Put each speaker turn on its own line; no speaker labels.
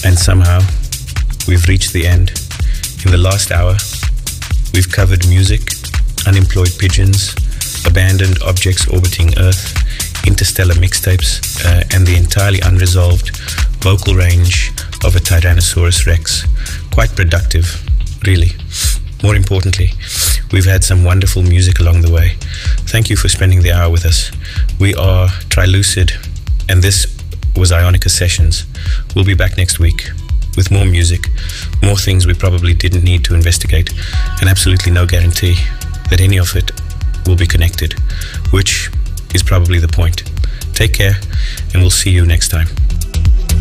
And somehow, we've reached the end. In the last hour, we've covered music, unemployed pigeons, abandoned objects orbiting Earth, interstellar mixtapes, and the entirely unresolved vocal range of a Tyrannosaurus Rex. Quite productive, really. More importantly, we've had some wonderful music along the way. Thank you for spending the hour with us. We are Trilucid, and this was Ionica Sessions. We'll be back next week with more music, more things we probably didn't need to investigate, and absolutely no guarantee that any of it will be connected, which is probably the point. Take care, and we'll see you next time.